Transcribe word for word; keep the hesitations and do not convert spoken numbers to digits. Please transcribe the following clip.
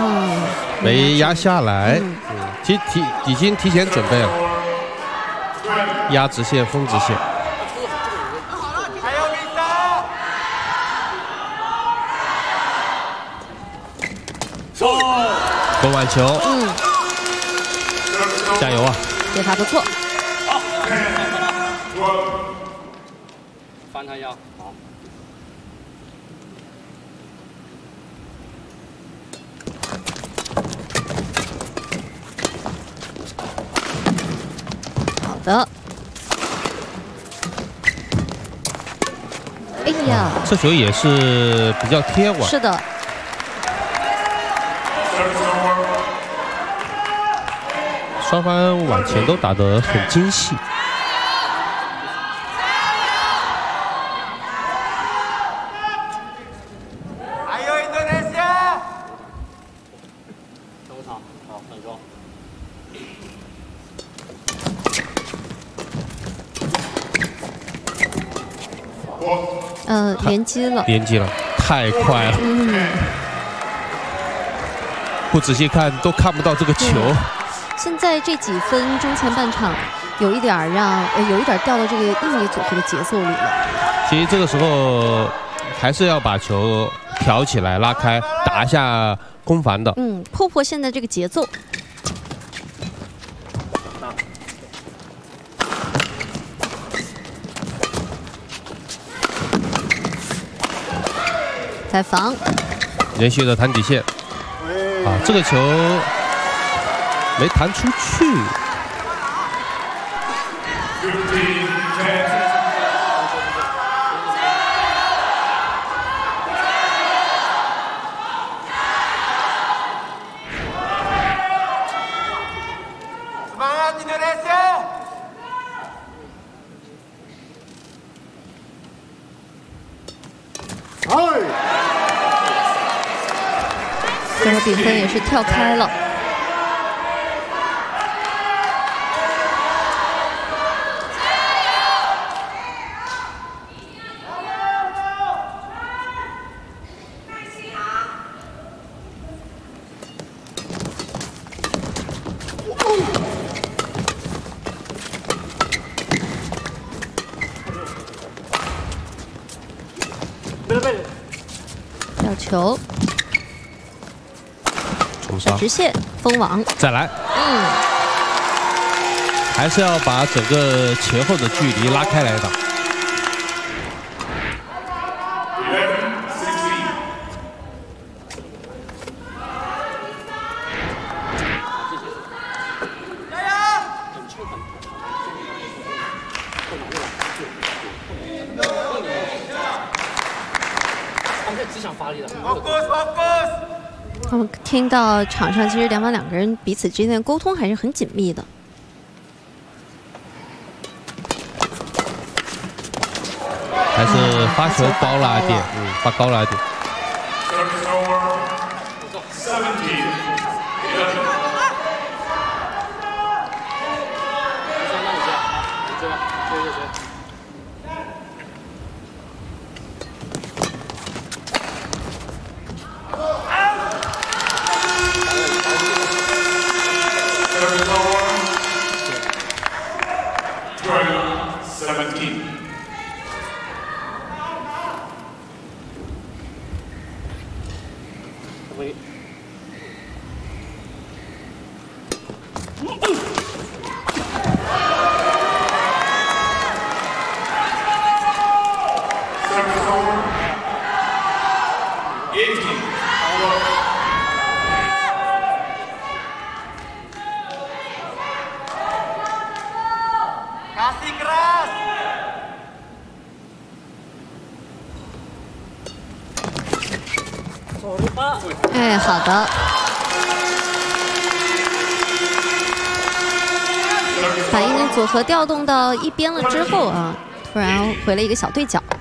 嗯， 没压下来，嗯，提提已经提前准备了，压直线封直线。攻完球， 嗯， 加油啊！ 接发不错。 好，翻他腰，好。 好的。哎呀， 这球也是比较贴网。 是的。 双方往前都打得很精细。 还有印度尼西亚。 中场，好，很高。 呃，连击了， 连击了，太快了。 嗯， 不仔细看都看不到这个球。 现在这几分钟前半场，有一点让呃，有一点掉到这个印尼组合的节奏里了。 其实这个时候还是要把球挑起来、拉开，打一下攻防的。 嗯，破破现在这个节奏。 在防， 连续的弹底线，啊，这个球没弹出去。 Semangat Indonesia！ 这个比分也是跳开了。吊球。 直线封网， 再来， 嗯， 还是要把整个前后的距离拉开来打。 只想发力了。 Fokus, fokus。 我们听到场上其实两方两个人彼此之间的沟通还是很紧密的。 还是发球高拉一点，嗯，发高拉一点。 Kasih keras。 哎，好的。把印尼组合调动到一边了之后啊，突然回了一个小对角。